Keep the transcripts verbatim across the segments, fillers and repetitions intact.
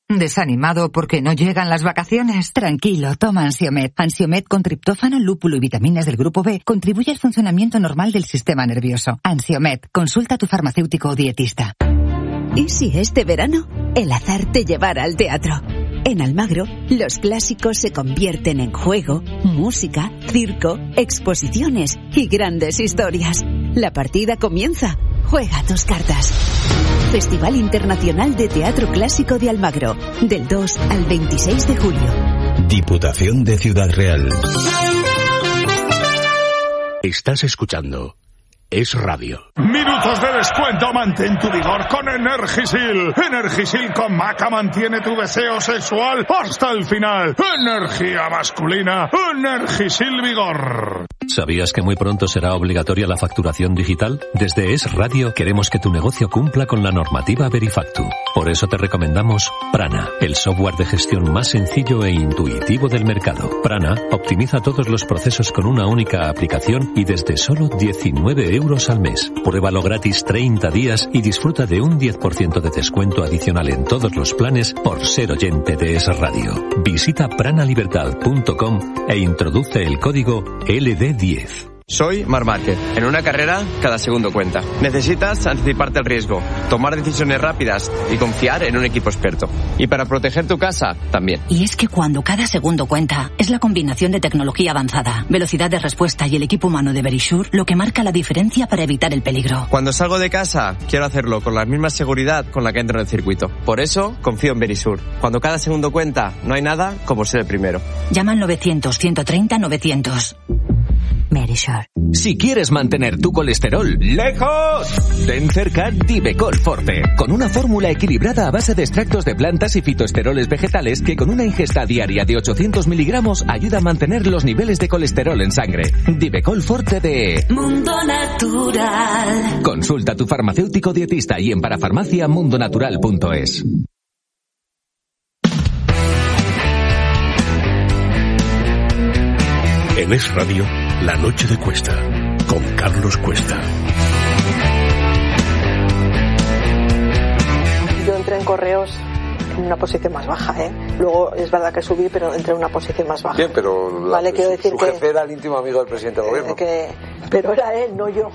¿Desanimado porque no llegan las vacaciones? Tranquilo, toma Ansiomed. Ansiomed con triptófano, lúpulo y vitaminas del grupo B contribuye al funcionamiento normal del sistema nervioso. Ansiomed, consulta a tu farmacéutico o dietista. ¿Y si este verano el azar te llevara al teatro? En Almagro, los clásicos se convierten en juego, música, circo, exposiciones y grandes historias. La partida comienza. Juega tus cartas. Festival Internacional de Teatro Clásico de Almagro, del dos al veintiséis de julio. Diputación de Ciudad Real. Estás escuchando Es Radio. Minutos de descuento, mantén tu vigor con Energisil. Energisil con maca mantiene tu deseo sexual hasta el final. Energía masculina, Energisil Vigor. ¿Sabías que muy pronto será obligatoria la facturación digital? Desde Es Radio queremos que tu negocio cumpla con la normativa Verifactu. Por eso te recomendamos Prana, el software de gestión más sencillo e intuitivo del mercado. Prana optimiza todos los procesos con una única aplicación y desde solo diecinueve euros al mes. Pruébalo gratis treinta días y disfruta de un diez por ciento de descuento adicional en todos los planes por ser oyente de Es Radio. Visita pranalibertad punto com e introduce el código L D diez. Soy Marc Márquez. En una carrera, cada segundo cuenta. Necesitas anticiparte al riesgo, tomar decisiones rápidas y confiar en un equipo experto. Y para proteger tu casa, también. Y es que cuando cada segundo cuenta, es la combinación de tecnología avanzada, velocidad de respuesta y el equipo humano de Verisure lo que marca la diferencia para evitar el peligro. Cuando salgo de casa, quiero hacerlo con la misma seguridad con la que entro en el circuito. Por eso, confío en Verisure. Cuando cada segundo cuenta, no hay nada como ser el primero. Llama al novecientos, ciento treinta, novecientos. Verisure. Si quieres mantener tu colesterol lejos, ten cerca Divecol Forte, con una fórmula equilibrada a base de extractos de plantas y fitoesteroles vegetales que con una ingesta diaria de ochocientos miligramos ayuda a mantener los niveles de colesterol en sangre. Divecol Forte de Mundo Natural. Consulta a tu farmacéutico dietista y en parafarmacia mundonatural punto es. En Es Radio, La Noche de Cuesta, con Carlos Cuesta. Yo entré en Correos en una posición más baja, ¿eh? Luego es verdad que subí, pero entré en una posición más baja. Bien, pero la, vale, quiero decir su que, jefe era el íntimo amigo del presidente del gobierno. Que, pero era él, no yo.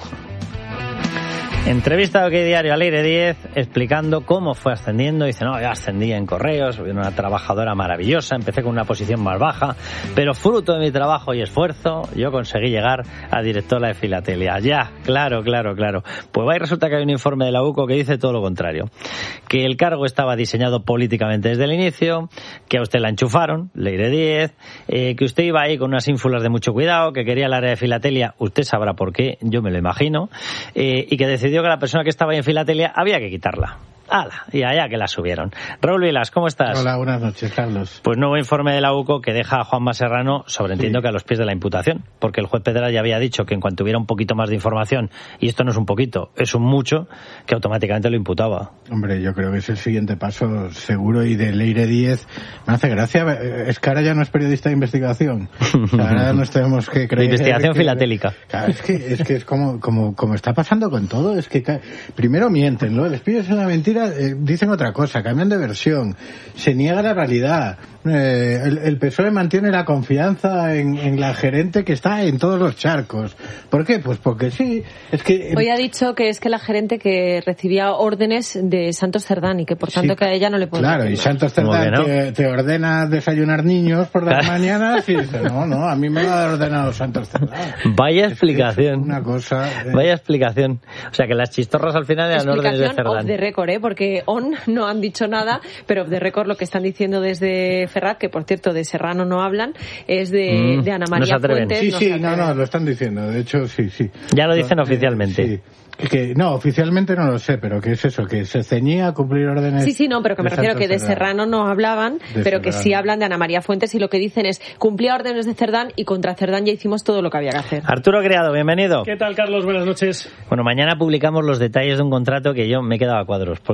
Entrevista a OK Diario al Aire diez explicando cómo fue ascendiendo. Dice, no, yo ascendí en Correos, soy una trabajadora maravillosa, empecé con una posición más baja, pero fruto de mi trabajo y esfuerzo, yo conseguí llegar a directora de Filatelia. Ya, claro, claro, claro. Pues va y resulta que hay un informe de la U C O que dice todo lo contrario. Que el cargo estaba diseñado políticamente desde el inicio, que a usted la enchufaron, le Aire diez, eh, que usted iba ahí con unas ínfulas de mucho cuidado, que quería el área de Filatelia, usted sabrá por qué, yo me lo imagino, eh, y que decidió que la persona que estaba ahí en Filatelia había que quitarla. ¡Hala! Y allá que la subieron. Raúl Vilas, ¿cómo estás? Hola, buenas noches, Carlos. Pues nuevo informe de la U C O que deja a Juanma Serrano, sobreentiendo sí, que a los pies de la imputación, porque el juez Pedral ya había dicho que en cuanto hubiera un poquito más de información, y esto no es un poquito, es un mucho, que automáticamente lo imputaba. Hombre, yo creo que es el siguiente paso seguro, y de Leire diez me hace gracia, es que ahora ya no es periodista de investigación, o sea, ahora nos tenemos que creer... De investigación que, filatélica. Claro, es que es, que es como, como, como está pasando con todo, es que primero mienten, ¿no? Les pides una mentira, eh, dicen otra cosa, cambian de versión, se niega la realidad. Eh, el, el P S O E mantiene la confianza en, en la gerente que está en todos los charcos. ¿Por qué? Pues porque sí. Es que hoy ha dicho que es que la gerente que recibía órdenes de Santos Cerdán y que por tanto sí, que a ella no le puede. Claro, y Santos Cerdán no? te, te ordena desayunar niños por las mañanas y dice, no, no, a mí me lo ha ordenado Santos Cerdán. Vaya es explicación. Una cosa. Eh... Vaya explicación. O sea que las chistorras al final eran órdenes de Cerdán. Off the record, ¿eh? Porque on no han dicho nada, pero off the record lo que están diciendo desde Ferrat, que por cierto de Serrano no hablan, es de, mm, de Ana María no Fuentes. Sí, no sí, no, no, lo están diciendo, de hecho, sí, sí. Ya lo dicen lo, oficialmente. Eh, sí. Que, no, oficialmente no lo sé, pero que es eso, que se ceñía a cumplir órdenes. Sí, sí, no, pero que me refiero que de Serrano no hablaban, de pero Serrano. Que sí hablan de Ana María Fuentes y lo que dicen es cumplía órdenes de Cerdán y contra Cerdán ya hicimos todo lo que había que hacer. Arturo Criado, bienvenido. ¿Qué tal, Carlos? Buenas noches. Bueno, mañana publicamos los detalles de un contrato que yo me he quedado a cuadros, porque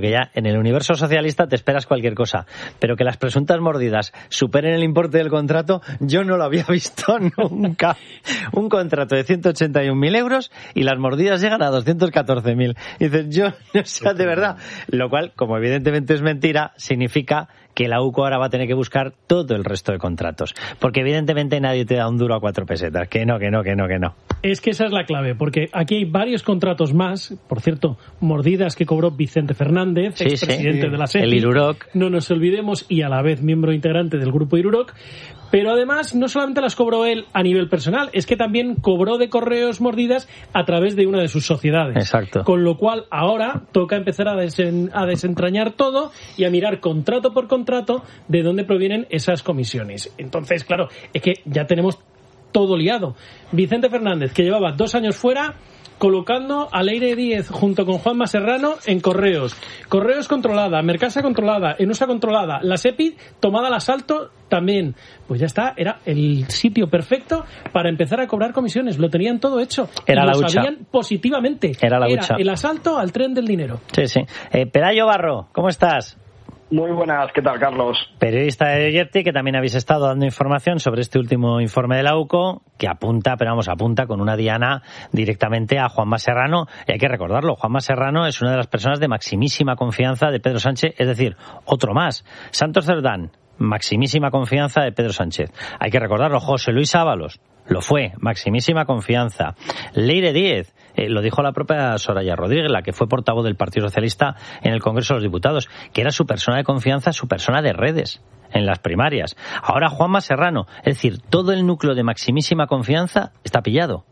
porque ya en el universo socialista te esperas cualquier cosa, pero que las presuntas mordidas superen el importe del contrato, yo no lo había visto nunca. Un contrato de ciento ochenta y un mil euros y las mordidas llegan a doscientos catorce mil. Y dices, yo, o sea, de verdad. Lo cual, como evidentemente es mentira, significa que la U C O ahora va a tener que buscar todo el resto de contratos. Porque evidentemente nadie te da un duro a cuatro pesetas. Que no, que no, que no, que no. Es que esa es la clave, porque aquí hay varios contratos más. Por cierto, mordidas que cobró Vicente Fernández, sí, expresidente sí. de la SEPI. El Iruroc. No nos olvidemos, y a la vez miembro integrante del grupo Iruroc. Pero además, no solamente las cobró él a nivel personal, es que también cobró de Correos mordidas a través de una de sus sociedades. Exacto. Con lo cual, ahora toca empezar a, desen, a desentrañar todo y a mirar contrato por contrato de dónde provienen esas comisiones. Entonces, claro, es que ya tenemos todo liado. Vicente Fernández, que llevaba dos años fuera, colocando a Leire Díez junto con Juanma Serrano en Correos. Correos controlada, Mercasa controlada, Enusa controlada, la SEPI tomada al asalto también. Pues ya está, era el sitio perfecto para empezar a cobrar comisiones. Lo tenían todo hecho. Era y la lo hucha. sabían positivamente. Era la Era hucha. el asalto al tren del dinero. Sí, sí. Eh, Pelayo Barro, ¿cómo estás? Muy buenas, ¿qué tal, Carlos? Periodista de Yerti, que también habéis estado dando información sobre este último informe de la U C O, que apunta, pero vamos, apunta con una diana directamente a Juanma Serrano. Y hay que recordarlo, Juanma Serrano es una de las personas de maximísima confianza de Pedro Sánchez, es decir, otro más. Santos Cerdán, maximísima confianza de Pedro Sánchez. Hay que recordarlo, José Luis Ábalos, lo fue, maximísima confianza. Leire Díez, eh, lo dijo la propia Soraya Rodríguez, la que fue portavoz del Partido Socialista en el Congreso de los Diputados, que era su persona de confianza, su persona de redes en las primarias. Ahora Juanma Serrano, es decir, todo el núcleo de maximísima confianza está pillado.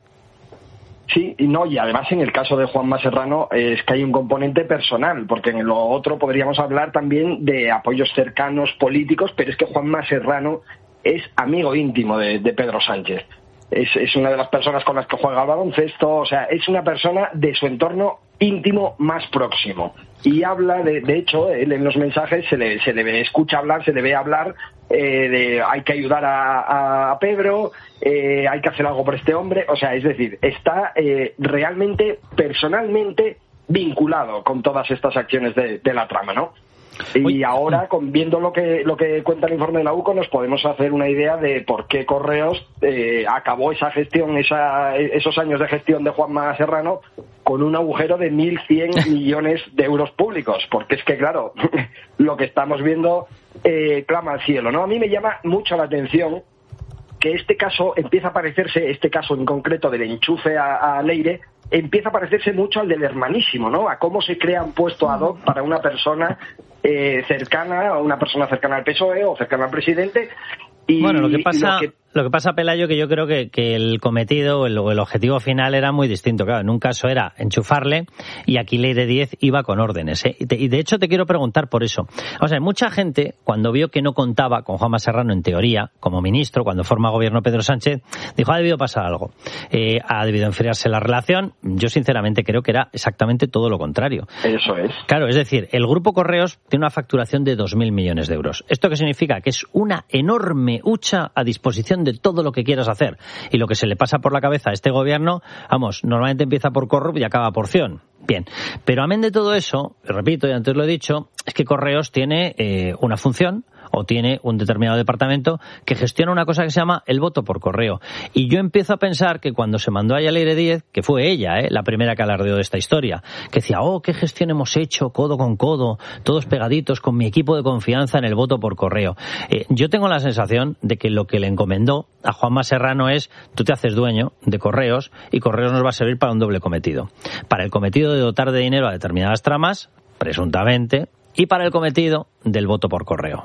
Sí, y no, y además en el caso de Juanma Serrano es que hay un componente personal, porque en lo otro podríamos hablar también de apoyos cercanos políticos, pero es que Juanma Serrano es amigo íntimo de, de Pedro Sánchez. Es, es una de las personas con las que juega al baloncesto, o sea, es una persona de su entorno íntimo más próximo. Y habla, de, de hecho, él en los mensajes se le, se le ve, escucha hablar, se le ve hablar eh, de hay que ayudar a, a Pedro, eh, hay que hacer algo por este hombre, o sea, es decir, está eh, realmente, personalmente vinculado con todas estas acciones de, de la trama, ¿no? Y ahora, con, viendo lo que lo que cuenta el informe de la U C O, nos podemos hacer una idea de por qué Correos eh, acabó esa gestión, esa, esos años de gestión de Juanma Serrano con un agujero de mil cien millones de euros públicos. Porque es que, claro, lo que estamos viendo eh, clama al cielo, ¿no? A mí me llama mucho la atención que este caso empieza a parecerse, este caso en concreto del enchufe a, a Leire, empieza a parecerse mucho al del hermanísimo, ¿no? A cómo se crea un puesto ad hoc para una persona eh, cercana, a una persona cercana al P S O E o cercana al presidente. Y, bueno, lo que pasa, lo que... lo que pasa, Pelayo, que yo creo que, que el cometido o el, el objetivo final era muy distinto. Claro, en un caso era enchufarle y aquí Leire Díez iba con órdenes, ¿eh? Y, te, y de hecho te quiero preguntar por eso. O sea, mucha gente, cuando vio que no contaba con Juanma Serrano en teoría, como ministro, cuando forma gobierno Pedro Sánchez, dijo, ha debido pasar algo. Eh, ha debido enfriarse la relación. Yo sinceramente creo que era exactamente todo lo contrario. Eso es. Claro, es decir, el Grupo Correos tiene una facturación de dos mil millones de euros. ¿Esto qué significa? Que es una enorme hucha a disposición de todo lo que quieras hacer. Y lo que se le pasa por la cabeza a este gobierno, vamos, normalmente empieza por corrupt y acaba por Ción. Bien, pero amén de todo eso, repito, y antes lo he dicho, es que Correos tiene eh, una función o tiene un determinado departamento que gestiona una cosa que se llama el voto por correo. Y yo empiezo a pensar que cuando se mandó a Leire Díez, que fue ella, eh, la primera que alardeó de esta historia, que decía, oh, qué gestión hemos hecho, codo con codo, todos pegaditos con mi equipo de confianza en el voto por correo. Eh, yo tengo la sensación de que lo que le encomendó a Juanma Serrano es, tú te haces dueño de Correos y Correos nos va a servir para un doble cometido. Para el cometido de dotar de dinero a determinadas tramas, presuntamente, y para el cometido del voto por correo.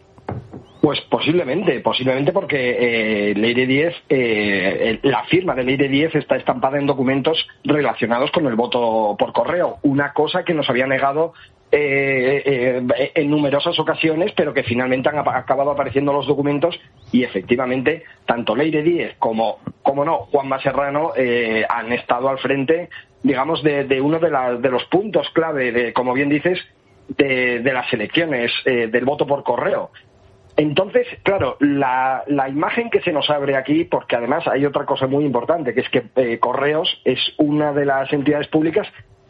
Pues posiblemente, posiblemente porque eh, Leire Díez, eh, la firma de Leire Díez está estampada en documentos relacionados con el voto por correo, una cosa que nos había negado eh, eh, en numerosas ocasiones, pero que finalmente han acabado apareciendo los documentos y efectivamente tanto Leire Díez como, como no, Juanma Serrano eh, han estado al frente, digamos, de, de uno de, la, de los puntos clave, de, como bien dices, de, de las elecciones, eh, del voto por correo. Entonces, claro, la, la imagen que se nos abre aquí, porque además hay otra cosa muy importante, que es que eh, Correos es una de las entidades públicas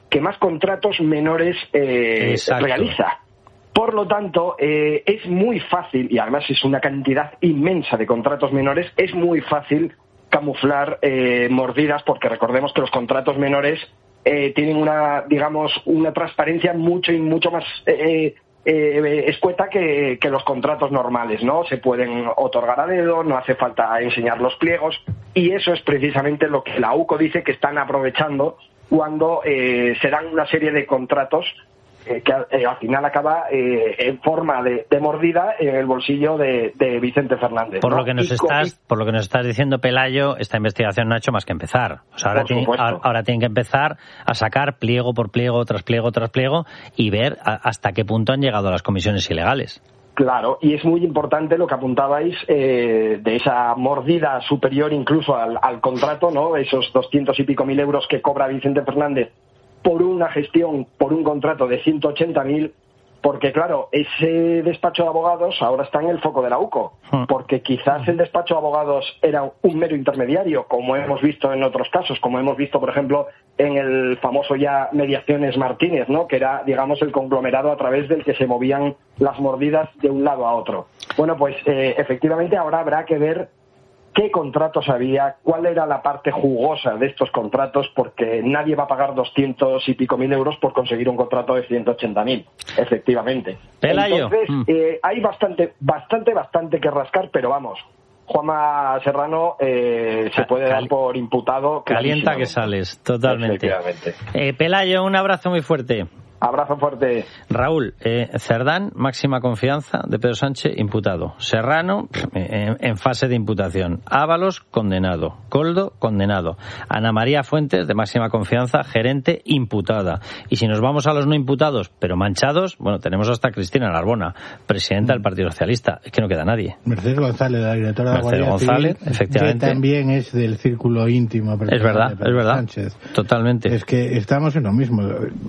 que más contratos menores eh, realiza. Por lo tanto, eh, es muy fácil, y además es una cantidad inmensa de contratos menores, es muy fácil camuflar eh, mordidas, porque recordemos que los contratos menores eh, tienen una, digamos, una transparencia mucho y mucho más eh, eh, escueta que, que los contratos normales, ¿no? Se pueden otorgar a dedo, no hace falta enseñar los pliegos, y eso es precisamente lo que la U C O dice que están aprovechando cuando eh, se dan una serie de contratos Eh, que eh, al final acaba eh, en forma de, de mordida en el bolsillo de, de Vicente Fernández. Por ¿no? lo que nos y estás, con... por lo que nos estás diciendo, Pelayo, esta investigación no ha hecho más que empezar. O sea, ahora, tiene, ahora, ahora tienen que empezar a sacar pliego por pliego, tras pliego, tras pliego, y ver a, hasta qué punto han llegado las comisiones ilegales. Claro, y es muy importante lo que apuntabais eh, de esa mordida superior incluso al, al contrato, ¿no? Esos doscientos y pico mil euros que cobra Vicente Fernández por una gestión, por un contrato de ciento ochenta mil, porque claro, ese despacho de abogados ahora está en el foco de la U C O, porque quizás el despacho de abogados era un mero intermediario, como hemos visto en otros casos, como hemos visto, por ejemplo, en el famoso ya Mediaciones Martínez, ¿no? Que era, digamos, el conglomerado a través del que se movían las mordidas de un lado a otro. Bueno, pues eh, efectivamente ahora habrá que ver qué contratos había, cuál era la parte jugosa de estos contratos, porque nadie va a pagar doscientos y pico mil euros por conseguir un contrato de ciento ochenta mil, efectivamente. Pelayo. Entonces, mm. eh, hay bastante, bastante, bastante que rascar, pero vamos, Juanma Serrano eh, se puede dar por imputado. Calienta que sales, totalmente. Eh, Pelayo, un abrazo muy fuerte. Abrazo fuerte. Raúl, eh, Cerdán, máxima confianza de Pedro Sánchez, imputado. Serrano, en, en fase de imputación. Ábalos, condenado. Coldo, condenado. Ana María Fuentes, de máxima confianza, gerente, imputada. Y si nos vamos a los no imputados, pero manchados, bueno, tenemos hasta Cristina Narbona, presidenta del Partido Socialista. Es que no queda nadie. Mercedes González, la directora de la Mercedes Guardia González, Civil, efectivamente. que también es del círculo íntimo. Es verdad, de Pedro es verdad. Sánchez. Totalmente. Es que estamos en lo mismo.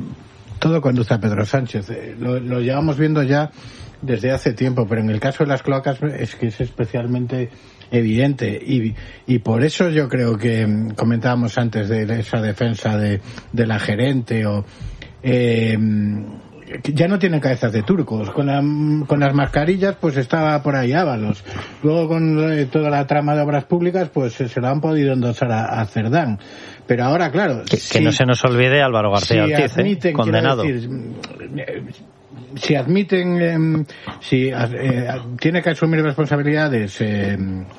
Todo conduce a Pedro Sánchez. Lo, lo llevamos viendo ya desde hace tiempo, pero en el caso de las cloacas es que es especialmente evidente y, y por eso yo creo que comentábamos antes de esa defensa de, de la gerente o eh, ya no tienen cabezas de turcos. Con, la, con las mascarillas pues estaba por ahí Ábalos. Luego con eh, toda la trama de obras públicas pues se lo han podido endosar a, a Cerdán. Pero ahora, claro... Que, si, que no se nos olvide Álvaro García si Ortiz, admiten, ¿eh? Condenado. Decir, si admiten, eh, si eh, tiene que asumir responsabilidades eh,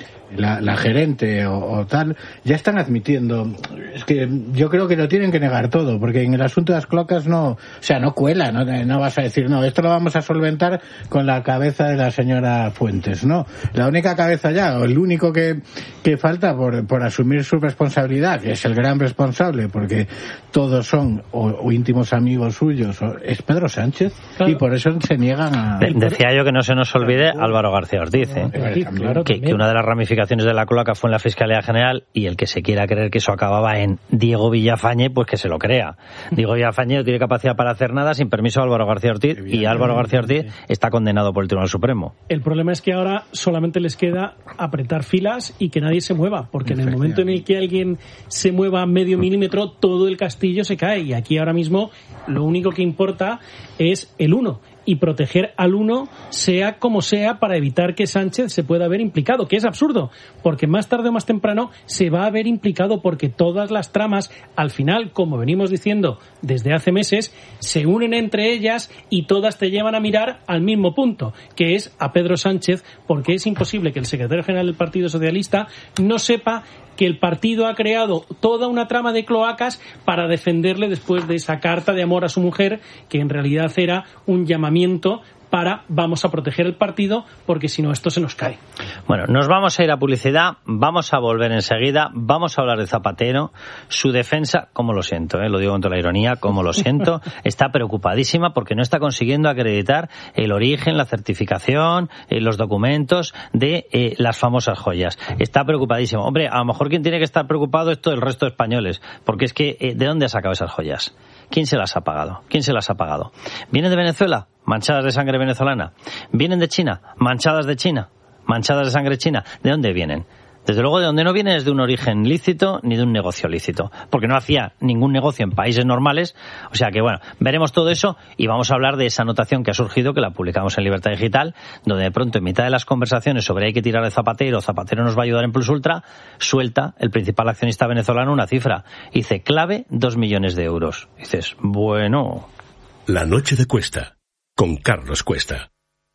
la, la gerente o, o tal, ya están admitiendo. Es que yo creo que lo tienen que negar todo, porque en el asunto de las cloacas no, o sea, no cuela, no, no vas a decir, no, esto lo vamos a solventar con la cabeza de la señora Fuentes, no. La única cabeza ya, o el único que, que falta por, por asumir su responsabilidad, que es el gran responsable, porque todos son o, o íntimos amigos suyos, o, es Pedro Sánchez, claro. Y por eso se niegan a... Decía yo que no se nos olvide Álvaro García Ortiz, ¿eh? Sí, claro, que, que una de las ramificaciones de la cloaca fue en la Fiscalía General, y el que se quiera creer que eso acababa en Diego Villafañe, pues que se lo crea. Diego Villafañe no tiene capacidad para hacer nada sin permiso de Álvaro García Ortiz, y Álvaro García Ortiz está condenado por el Tribunal Supremo. El problema es que ahora solamente les queda apretar filas y que nadie se mueva, porque en el momento en el que alguien se mueva medio milímetro, todo el castillo se cae, y aquí ahora mismo lo único que importa es el uno. Y proteger al uno sea como sea para evitar que Sánchez se pueda ver implicado, que es absurdo, porque más tarde o más temprano se va a ver implicado, porque todas las tramas, al final, como venimos diciendo desde hace meses, se unen entre ellas y todas te llevan a mirar al mismo punto, que es a Pedro Sánchez, porque es imposible que el secretario general del Partido Socialista no sepa que el partido ha creado toda una trama de cloacas para defenderle después de esa carta de amor a su mujer, que en realidad era un llamamiento para vamos a proteger el partido, porque si no esto se nos cae. Bueno, nos vamos a ir a publicidad, vamos a volver enseguida, vamos a hablar de Zapatero, su defensa, como lo siento, ¿eh? Lo digo con toda la ironía, como lo siento, está preocupadísima porque no está consiguiendo acreditar el origen, la certificación, eh, los documentos de eh, las famosas joyas. Está preocupadísimo. Hombre, a lo mejor quien tiene que estar preocupado es todo el resto de españoles, porque es que, eh, ¿de dónde ha sacado esas joyas? ¿Quién se las ha pagado? ¿Quién se las ha pagado? ¿Vienen de Venezuela? Manchadas de sangre venezolana. ¿Vienen de China? Manchadas de China. Manchadas de sangre china. ¿De dónde vienen? Desde luego, de donde no viene es de un origen lícito ni de un negocio lícito, porque no hacía ningún negocio en países normales. O sea que, bueno, veremos todo eso y vamos a hablar de esa anotación que ha surgido, que la publicamos en Libertad Digital, donde de pronto, en mitad de las conversaciones sobre hay que tirar de Zapatero, Zapatero nos va a ayudar en Plus Ultra, suelta el principal accionista venezolano una cifra. Dice, clave, dos millones de euros. Dices, bueno... La noche de Cuesta, con Carlos Cuesta.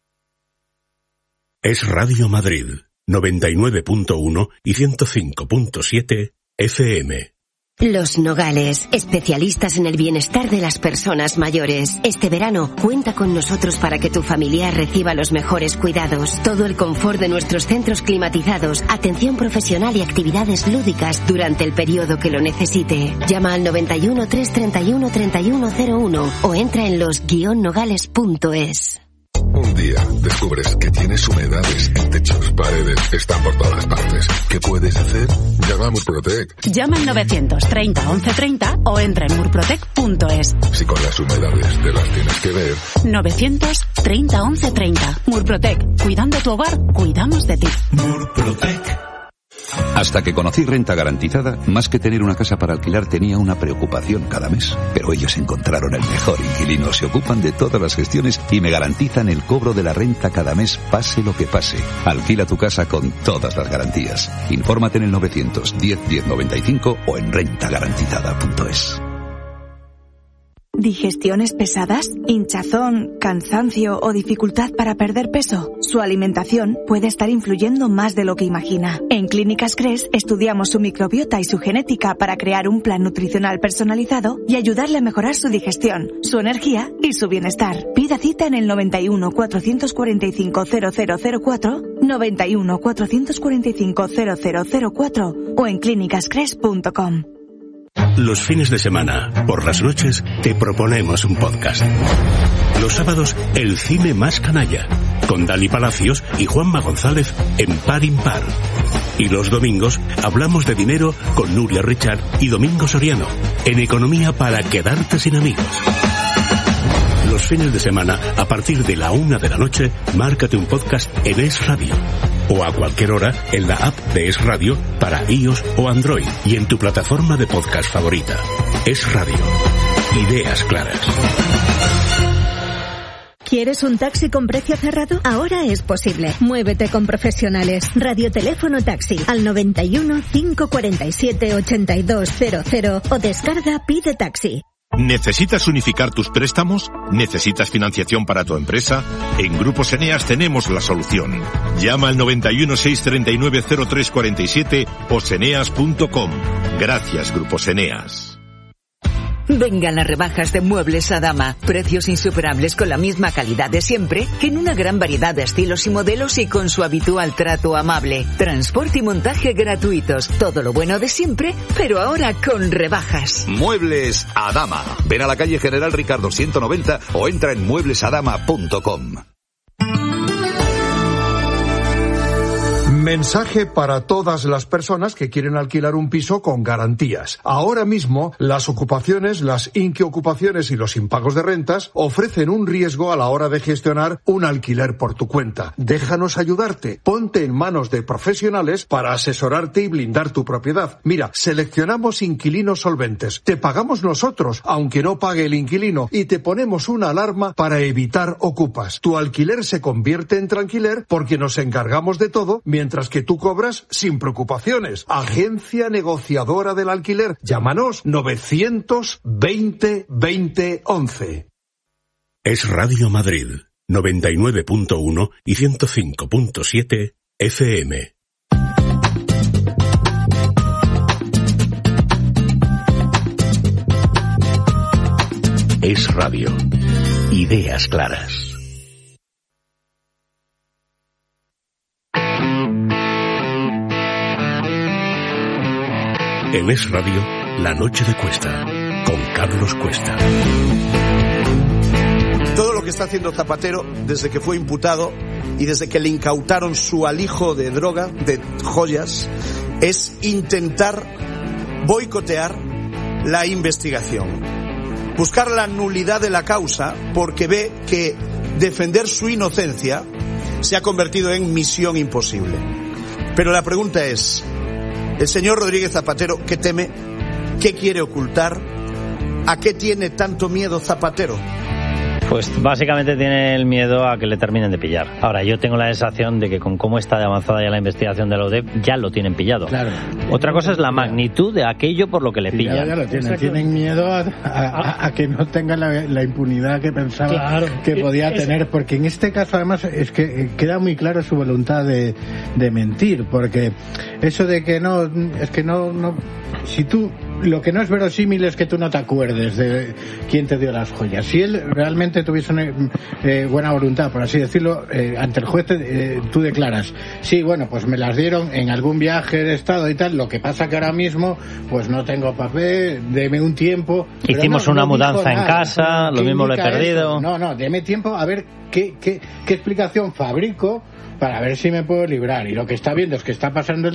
Es Radio Madrid, noventa y nueve punto uno y ciento cinco punto siete F M. Los Nogales, especialistas en el bienestar de las personas mayores. Este verano, cuenta con nosotros para que tu familiar reciba los mejores cuidados. Todo el confort de nuestros centros climatizados, atención profesional y actividades lúdicas durante el periodo que lo necesite. Llama al noventa y uno, trescientos treinta y uno, treinta y uno cero uno o entra en los guion nogales punto es. Un día descubres que tienes humedades en techos, paredes, están por todas partes. ¿Qué puedes hacer? Llama a Murprotec. Llama al novecientos treinta once treinta o entra en murprotec punto es. Si con las humedades te las tienes que ver. novecientos treinta once treinta. Murprotec. Cuidando tu hogar, cuidamos de ti. Murprotec. Hasta que conocí Renta Garantizada, más que tener una casa para alquilar tenía una preocupación cada mes. Pero ellos encontraron el mejor inquilino, se ocupan de todas las gestiones y me garantizan el cobro de la renta cada mes, pase lo que pase. Alquila tu casa con todas las garantías. Infórmate en el novecientos diez diez noventa y cinco o en renta garantizada punto es. ¿Digestiones pesadas? ¿Hinchazón, cansancio o dificultad para perder peso? Su alimentación puede estar influyendo más de lo que imagina. En Clínicas Cres estudiamos su microbiota y su genética para crear un plan nutricional personalizado y ayudarle a mejorar su digestión, su energía y su bienestar. Pida cita en el noventa y uno, cuatrocientos cuarenta y cinco, cero cero cero cuatro, noventa y uno, cuatrocientos cuarenta y cinco, cero cero cero cuatro o en clínicas cres punto com. Los fines de semana, por las noches, te proponemos un podcast. Los sábados, el cine más canalla, con Dani Palacios y Juanma González en Par Impar. Y los domingos, hablamos de dinero con Nuria Richard y Domingo Soriano, en Economía para quedarte sin amigos. Los fines de semana, a partir de la una de la noche, márcate un podcast en Es Radio. O a cualquier hora en la app de Es Radio para iOS o Android y en tu plataforma de podcast favorita. Es Radio. Ideas claras. ¿Quieres un taxi con precio cerrado? Ahora es posible. Muévete con profesionales. Radioteléfono taxi al noventa y uno, cinco cuarenta y siete, ochenta y dos cero cero o descarga Pide Taxi. ¿Necesitas unificar tus préstamos? ¿Necesitas financiación para tu empresa? En Grupos Eneas tenemos la solución. Llama al noventa y uno, seiscientos treinta y nueve, cero tres cuarenta y siete o seneas punto com. Gracias, Grupos Eneas. Vengan las rebajas de Muebles Adama. Precios insuperables con la misma calidad de siempre, en una gran variedad de estilos y modelos y con su habitual trato amable. Transporte y montaje gratuitos. Todo lo bueno de siempre, pero ahora con rebajas. Muebles Adama. Ven a la calle General Ricardo ciento noventa o entra en muebles adama punto com. Mensaje para todas las personas que quieren alquilar un piso con garantías. Ahora mismo, las ocupaciones, las inquiocupaciones y los impagos de rentas ofrecen un riesgo a la hora de gestionar un alquiler por tu cuenta. Déjanos ayudarte. Ponte en manos de profesionales para asesorarte y blindar tu propiedad. Mira, seleccionamos inquilinos solventes. Te pagamos nosotros, aunque no pague el inquilino, y te ponemos una alarma para evitar ocupas. Tu alquiler se convierte en tranquiler porque nos encargamos de todo mientras Mientras que tú cobras sin preocupaciones. Agencia negociadora del alquiler. Llámanos novecientos veinte veinte once. Es Radio Madrid, noventa y nueve punto uno y ciento cinco punto siete F M. Es Radio. Ideas claras. En Es Radio, La Noche de Cuesta, con Carlos Cuesta. Todo lo que está haciendo Zapatero desde que fue imputado y desde que le incautaron su alijo de droga, de joyas, es intentar boicotear la investigación. Buscar la nulidad de la causa porque ve que defender su inocencia se ha convertido en misión imposible. Pero la pregunta es, el señor Rodríguez Zapatero, ¿qué teme? ¿Qué quiere ocultar? ¿A qué tiene tanto miedo Zapatero? Pues básicamente tiene el miedo a que le terminen de pillar. Ahora, yo tengo la sensación de que con cómo está de avanzada ya la investigación de la U D E P, ya lo tienen pillado. Claro. Otra cosa es la magnitud de aquello por lo que le sí, pillan. Ya, ya lo tienen. Tienen miedo a, a, a, a que no tenga la, la impunidad que pensaba claro. que podía es, tener, porque en este caso además es que queda muy claro su voluntad de, de mentir, porque eso de que no, es que no, no, si tú, lo que no es verosímil es que tú no te acuerdes de quién te dio las joyas. Si él realmente tuviese una, eh, buena voluntad, por así decirlo, eh, ante el juez eh, tú declaras, sí, bueno, pues me las dieron en algún viaje de estado y tal, lo que pasa que ahora mismo pues no tengo papel, deme un tiempo. Hicimos no, una no mudanza en casa, lo mismo lo he perdido. Eso? No, no, deme tiempo a ver qué, qué, qué explicación fabrico para ver si me puedo librar. Y lo que está viendo es que está pasando el